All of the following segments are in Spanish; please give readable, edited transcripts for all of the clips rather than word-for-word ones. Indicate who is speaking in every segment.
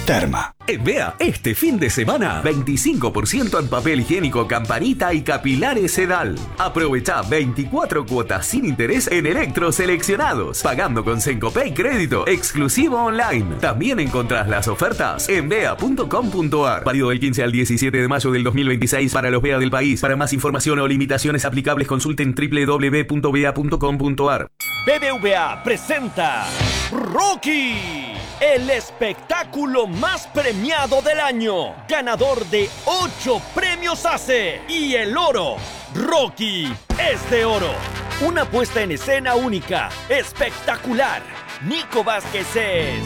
Speaker 1: Terma.
Speaker 2: En Bea, este fin de semana, 25% en papel higiénico Campanita y capilares Sedal. Aprovecha 24 cuotas sin interés en electros seleccionados, pagando con Sencopay Crédito, exclusivo online. También encontrás las ofertas en bea.com.ar. Válido del 15 al 17 de mayo del 2026 para los Bea del país. Para más información o limitaciones aplicables, consulten www.bea.com.ar.
Speaker 3: BBVA presenta Rocky, el espectáculo más premiado del año, ganador de 8 premios ACE y el oro. Rocky es de oro. Una puesta en escena única, espectacular. Nico Vázquez es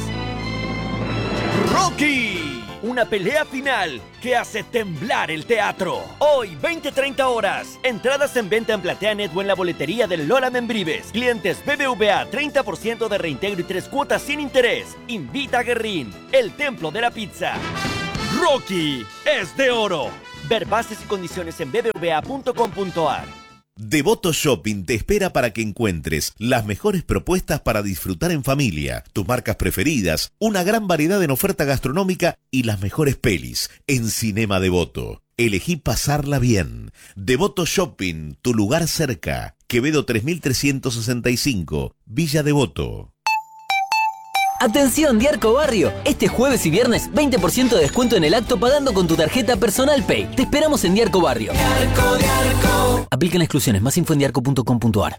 Speaker 3: Rocky. Una pelea final que hace temblar el teatro. Hoy, 20-30 horas. Entradas en venta en PlateaNet o en la boletería del Lola Membrives. Clientes BBVA, 30% de reintegro y 3 cuotas sin interés. Invita a Guerrín, el templo de la pizza. Rocky es de oro. Ver bases y condiciones en bbva.com.ar.
Speaker 4: Devoto Shopping te espera para que encuentres las mejores propuestas para disfrutar en familia, tus marcas preferidas, una gran variedad en oferta gastronómica y las mejores pelis en Cinema Devoto. Elegí pasarla bien. Devoto Shopping, tu lugar cerca. Quevedo 3365, Villa Devoto.
Speaker 5: Atención Diarco Barrio, este jueves y viernes 20% de descuento en el acto pagando con tu tarjeta Personal Pay. Te esperamos en Diarco Barrio. Diarco. Aplican exclusiones, más info en diarco.com.ar.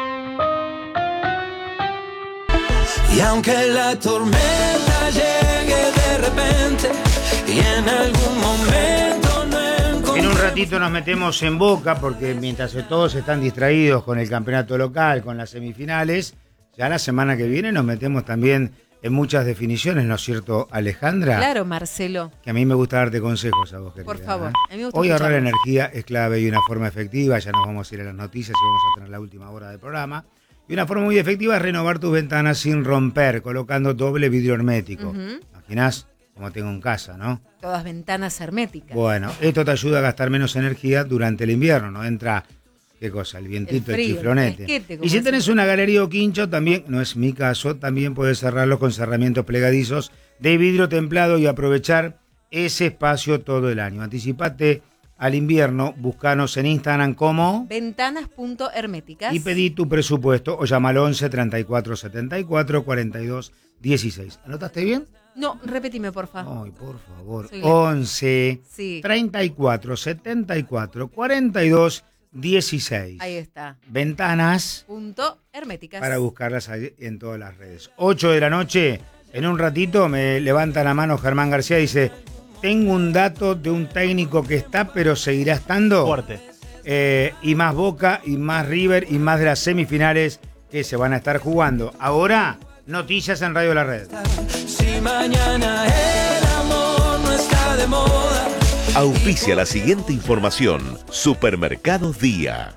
Speaker 6: Y aunque la tormenta llegue de repente y en algún momento no encontré...
Speaker 7: En un ratito nos metemos en Boca porque mientras todos están distraídos con el campeonato local, con las semifinales, ya la semana que viene nos metemos también en muchas definiciones, ¿no es cierto, Alejandra?
Speaker 8: Claro, Marcelo.
Speaker 7: Que a mí me gusta darte consejos a vos, querida.
Speaker 8: Por favor. A mí me gusta
Speaker 7: Hoy ahorrar
Speaker 8: escucharlo.
Speaker 7: energía es clave y una forma efectiva. Ya nos vamos a ir a las noticias y vamos a tener la última hora del programa. Y una forma muy efectiva es renovar tus ventanas sin romper, colocando doble vidrio hermético. ¿Imaginás? Como tengo en casa, ¿no?
Speaker 8: Todas ventanas herméticas.
Speaker 7: Bueno, esto te ayuda a gastar menos energía durante el invierno. No entra... ¿Qué cosa? El vientito, el chiflonete. Y si tenés una galería o quincho, también, no es mi caso, también puedes cerrarlo con cerramientos plegadizos de vidrio templado y aprovechar ese espacio todo el año. Anticipate al invierno, búscanos en Instagram como
Speaker 8: Ventanas.herméticas.
Speaker 7: y pedí tu presupuesto o llama al 11 34 74 42 16. ¿Anotaste bien?
Speaker 8: No, repetime, por favor.
Speaker 7: Ay, por favor.
Speaker 8: Soy
Speaker 7: 11
Speaker 8: sí.
Speaker 7: 34 74 42 16.
Speaker 8: Ahí está.
Speaker 7: Ventanas.herméticas.
Speaker 8: Herméticas.
Speaker 7: Para buscarlas ahí en todas las redes. 8 de la noche, en un ratito me levanta la mano Germán García y dice, tengo un dato de un técnico que está, pero seguirá estando.
Speaker 9: Fuerte.
Speaker 7: Y más Boca, y más River, y más de las semifinales que se van a estar jugando. Ahora, noticias en Radio La Red.
Speaker 6: Si mañana el amor no está de moda.
Speaker 4: Auspicia la siguiente información. Supermercados Día.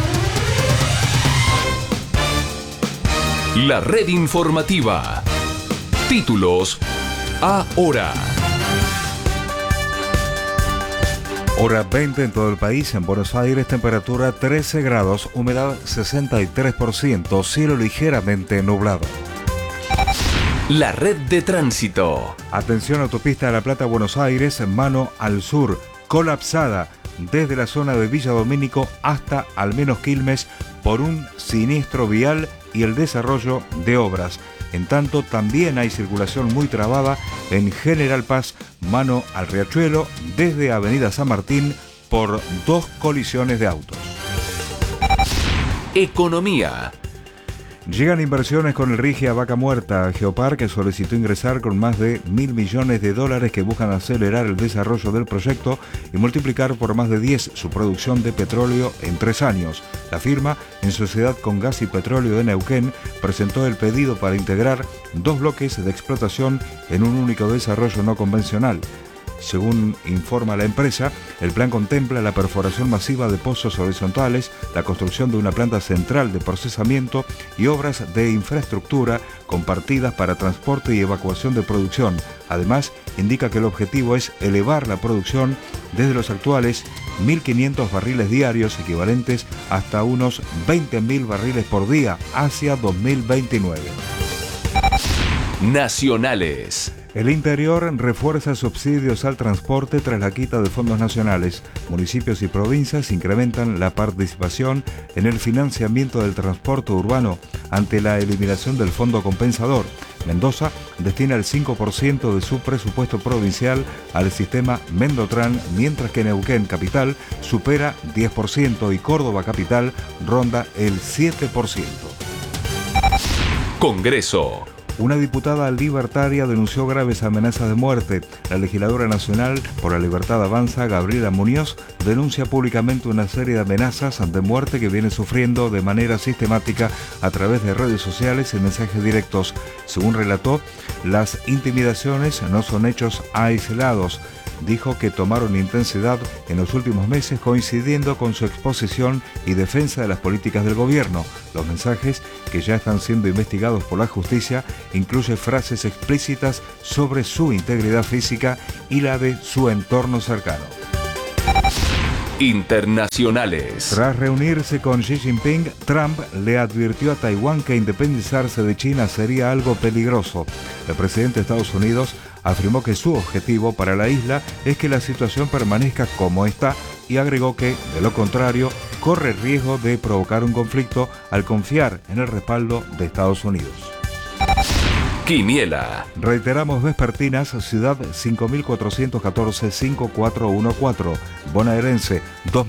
Speaker 2: La red informativa. Títulos ahora.
Speaker 10: Hora 20 en todo el país. En Buenos Aires, temperatura 13 grados, humedad 63%, cielo ligeramente nublado.
Speaker 2: La red de tránsito.
Speaker 10: Atención, autopista de La Plata, Buenos Aires, mano al sur, colapsada desde la zona de Villa Domínico hasta al menos Quilmes por un siniestro vial y el desarrollo de obras. En tanto, también hay circulación muy trabada en General Paz, mano al Riachuelo, desde Avenida San Martín por 2 colisiones de autos.
Speaker 2: Economía.
Speaker 10: Llegan inversiones con el Rigia Vaca Muerta. Geoparque solicitó ingresar con más de $1.000 millones que buscan acelerar el desarrollo del proyecto y multiplicar por más de 10 su producción de petróleo en 3 años. La firma, en sociedad con Gas y Petróleo de Neuquén, presentó el pedido para integrar 2 bloques de explotación en un único desarrollo no convencional. Según informa la empresa, el plan contempla la perforación masiva de pozos horizontales, la construcción de una planta central de procesamiento y obras de infraestructura compartidas para transporte y evacuación de producción. Además, indica que el objetivo es elevar la producción desde los actuales 1.500 barriles diarios, equivalentes hasta unos 20.000 barriles por día, hacia 2029.
Speaker 2: Nacionales.
Speaker 10: El Interior refuerza subsidios al transporte tras la quita de fondos nacionales. Municipios y provincias incrementan la participación en el financiamiento del transporte urbano ante la eliminación del fondo compensador. Mendoza destina el 5% de su presupuesto provincial al sistema Mendotran, mientras que Neuquén Capital supera 10% y Córdoba Capital ronda el 7%.
Speaker 2: Congreso.
Speaker 10: Una diputada libertaria denunció graves amenazas de muerte. La legisladora nacional por la Libertad Avanza, Gabriela Muñoz, denuncia públicamente una serie de amenazas de muerte que viene sufriendo de manera sistemática a través de redes sociales y mensajes directos. Según relató, las intimidaciones no son hechos aislados. Dijo que tomaron intensidad en los últimos meses, coincidiendo con su exposición y defensa de las políticas del gobierno. Los mensajes, que ya están siendo investigados por la justicia, incluyen frases explícitas sobre su integridad física y la de su entorno cercano.
Speaker 2: Internacionales.
Speaker 10: Tras reunirse con Xi Jinping, Trump le advirtió a Taiwán que independizarse de China sería algo peligroso. El presidente de Estados Unidos afirmó que su objetivo para la isla es que la situación permanezca como está y agregó que, de lo contrario, corre el riesgo de provocar un conflicto al confiar en el respaldo de Estados Unidos.
Speaker 2: Quiniela.
Speaker 10: Reiteramos vespertinas, Ciudad 5414-5414, Bonaerense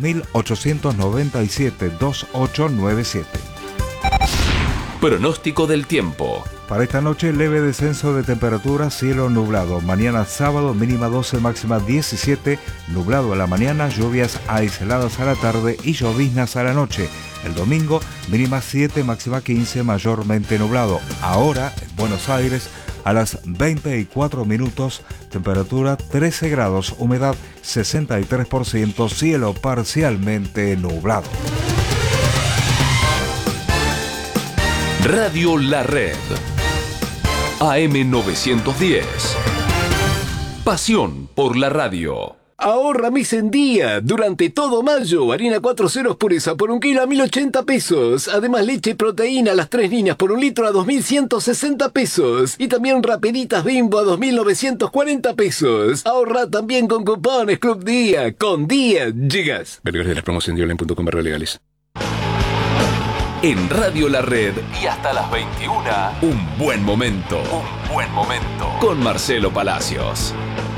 Speaker 10: 2897-2897.
Speaker 2: Pronóstico del tiempo.
Speaker 10: Para esta noche, leve descenso de temperatura, cielo nublado. Mañana sábado, mínima 12, máxima 17, nublado a la mañana, lluvias aisladas a la tarde y lloviznas a la noche. El domingo, mínima 7, máxima 15, mayormente nublado. Ahora, en Buenos Aires, a las 24 minutos, temperatura 13 grados, humedad 63%, cielo parcialmente nublado.
Speaker 2: Radio La Red. AM910. Pasión por la radio.
Speaker 1: Ahorra mes en día. Durante todo mayo, harina 4 ceros pureza por 1 kilo a 1.080 pesos. Además, leche y proteína a las 3 líneas por 1 litro a 2.160 pesos. Y también rapiditas Bimbo a 2.940 pesos. Ahorra también con cupones Club Día. Con Día llegas. Vergas de la promoción de online.com/legales.
Speaker 2: En Radio La Red y hasta las 21, un buen momento. Un buen momento. Con Marcelo Palacios.